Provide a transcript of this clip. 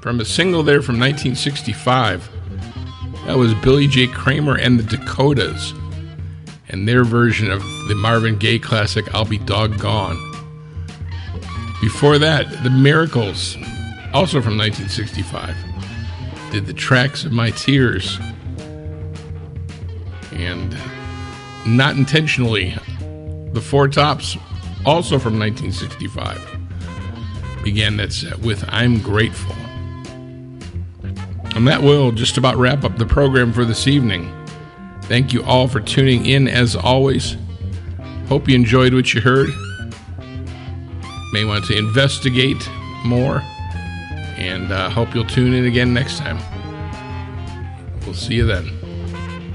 from a single there from 1965. That was Billy J. Kramer and the Dakotas and their version of the Marvin Gaye classic, I'll Be Doggone. Before that, the Miracles, also from 1965, did The Tracks of My Tears. And not intentionally, the Four Tops, also from 1965, began that set with I'm Grateful. And that will just about wrap up the program for this evening. Thank you all for tuning in as always. Hope you enjoyed what you heard. May want to investigate more, and hope you'll tune in again next time. We'll see you then.